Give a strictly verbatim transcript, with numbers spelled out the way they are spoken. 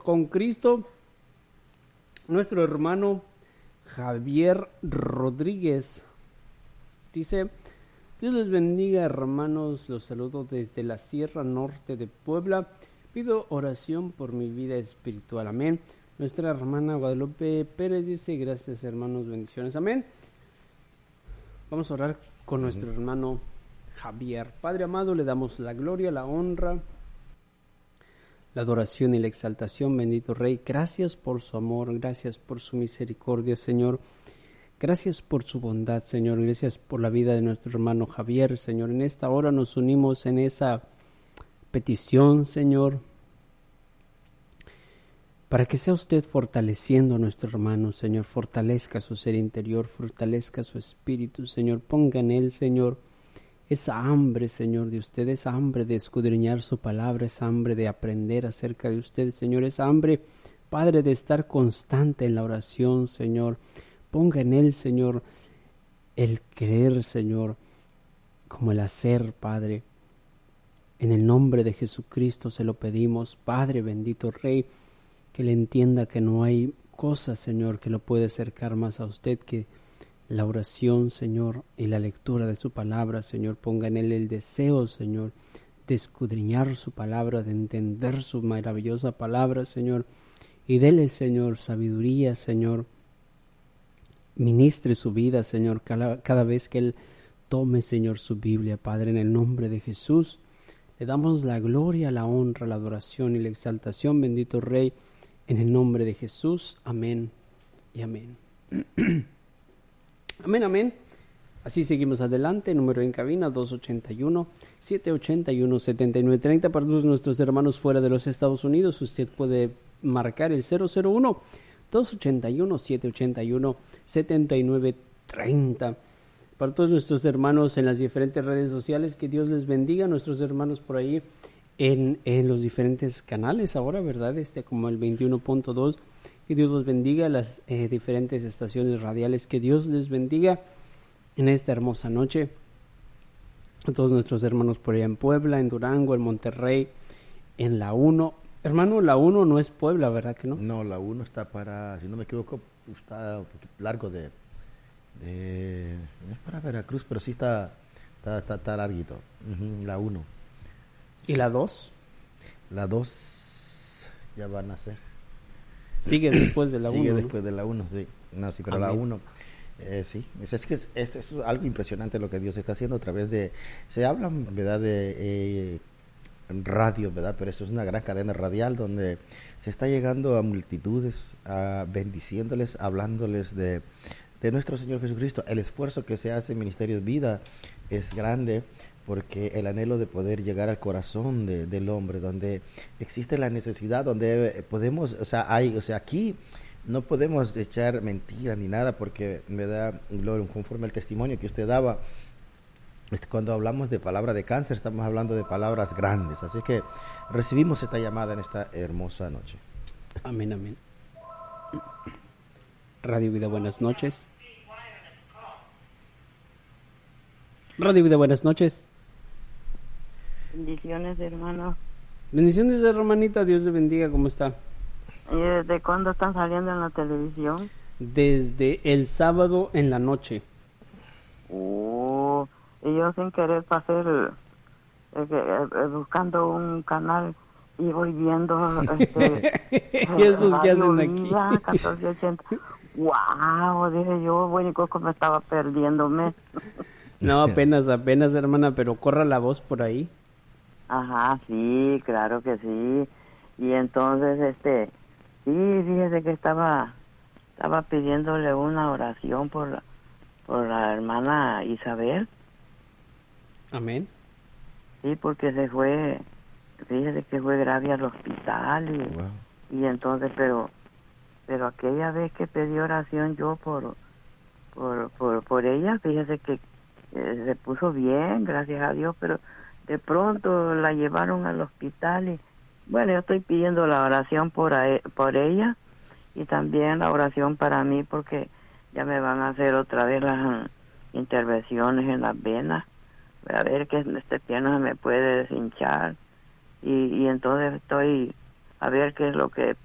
con Cristo, nuestro hermano Javier Rodríguez. Dice: Dios les bendiga, hermanos, los saludo desde la Sierra Norte de Puebla. Pido oración por mi vida espiritual, amén. Nuestra hermana Guadalupe Pérez dice: gracias, hermanos, bendiciones, amén. Vamos a orar con nuestro hermano Javier. Padre amado, le damos la gloria, la honra, la adoración y la exaltación, bendito Rey. Gracias por su amor, gracias por su misericordia, Señor. Gracias por su bondad, Señor. Gracias por la vida de nuestro hermano Javier, Señor. En esta hora nos unimos en esa petición, Señor, para que sea usted fortaleciendo a nuestro hermano, Señor. Fortalezca su ser interior, fortalezca su espíritu, Señor. Ponga en él, Señor, esa hambre, Señor, de usted, esa hambre de escudriñar su palabra, esa hambre de aprender acerca de usted, Señor. Esa hambre, Padre, de estar constante en la oración, Señor. Ponga en él, Señor, el querer, Señor, como el hacer, Padre. En el nombre de Jesucristo se lo pedimos, Padre bendito Rey, que le entienda que no hay cosa, Señor, que lo puede acercar más a usted que la oración, Señor, y la lectura de su palabra, Señor. Ponga en él el deseo, Señor, de escudriñar su palabra, de entender su maravillosa palabra, Señor, y dele, Señor, sabiduría, Señor. Ministre su vida, Señor, cada, cada vez que él tome, Señor, su Biblia, Padre, en el nombre de Jesús. Le damos la gloria, la honra, la adoración y la exaltación, bendito Rey, en el nombre de Jesús. Amén y amén. Amén, amén. Así seguimos adelante. Número en cabina dos ochenta y uno, siete ochenta y uno, setenta y nueve treinta. Para todos nuestros hermanos fuera de los Estados Unidos, usted puede marcar el cero cero uno, dos ochenta y uno, siete ochenta y uno, setenta y nueve treinta. Para todos nuestros hermanos en las diferentes redes sociales, que Dios les bendiga. Nuestros hermanos por ahí en, en los diferentes canales ahora, ¿verdad? Este como el veintiuno punto dos. Que Dios los bendiga. Las eh, diferentes estaciones radiales, que Dios les bendiga en esta hermosa noche. A todos nuestros hermanos por allá en Puebla, en Durango, en Monterrey, en la uno. Hermano, la uno no es Puebla, ¿verdad que no? No, la uno está para, si no me equivoco, está un poquito largo de... de no es para Veracruz, pero sí está está, está, está larguito. Uh-huh, la uno. ¿Y la dos? La dos ya van a ser. Sigue después de la uno. Sigue ¿no? después de la uno, sí. No, sí, pero Amén. La uno, eh, sí. Es, es que es, es, es algo impresionante lo que Dios está haciendo a través de... Se habla, ¿verdad?, de eh, radio, ¿verdad? Pero eso es una gran cadena radial donde se está llegando a multitudes, a bendiciéndoles, hablándoles de... de nuestro Señor Jesucristo. El esfuerzo que se hace en Ministerios Vida es grande, porque el anhelo de poder llegar al corazón de, del hombre, donde existe la necesidad, donde podemos, o sea, hay, o sea, aquí no podemos echar mentiras ni nada, porque me da gloria, conforme al testimonio que usted daba. Cuando hablamos de palabra de cáncer, estamos hablando de palabras grandes, así que recibimos esta llamada en esta hermosa noche. Amén, amén. Radio Vida, buenas noches. Radio Vida, buenas noches. Bendiciones, hermano. Bendiciones, hermanita, Dios le bendiga, ¿cómo está? ¿Y desde cuándo están saliendo en la televisión? Desde el sábado en la noche. Oh, y yo sin querer pasar eh, eh, buscando un canal y voy viendo este, ¿Y estos qué hacen Vida, aquí? catorce ochenta. Wow, dije yo, bueno, y me estaba perdiéndome. No, apenas, apenas, hermana, pero corra la voz por ahí. Ajá, sí, claro que sí. Y entonces, este, sí, fíjese que estaba, estaba pidiéndole una oración por, por la hermana Isabel. Amén. Sí, porque se fue, fíjese que fue grave al hospital y, Wow. y entonces, pero, pero aquella vez que pedí oración yo por, por, por, por ella, fíjese que eh, se puso bien, gracias a Dios, pero de pronto la llevaron al hospital y bueno, yo estoy pidiendo la oración por, a, por ella y también la oración para mí, porque ya me van a hacer otra vez las uh, intervenciones en las venas, a ver que este pierna se me puede deshinchar y, y entonces estoy a ver qué es lo que